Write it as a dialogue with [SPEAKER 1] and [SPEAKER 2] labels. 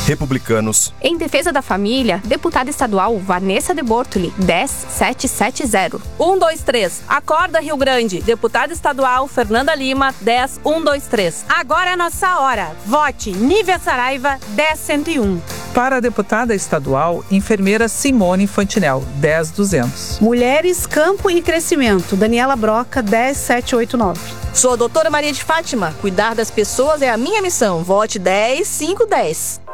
[SPEAKER 1] Republicanos.
[SPEAKER 2] Em defesa da família, deputada estadual Vanessa de Bortoli, 10770.
[SPEAKER 3] 123. Acorda, Rio Grande. Deputada estadual Fernanda Lima, 10123.
[SPEAKER 4] Agora é a nossa hora. Vote Nívia Saraiva, 10101.
[SPEAKER 5] Para a deputada estadual, enfermeira Simone Fantinel, 10200.
[SPEAKER 6] Mulheres, Campo e Crescimento, Daniela Broca, 10789.
[SPEAKER 3] Sou a doutora Maria de Fátima. Cuidar das pessoas é a minha missão. Vote 10510.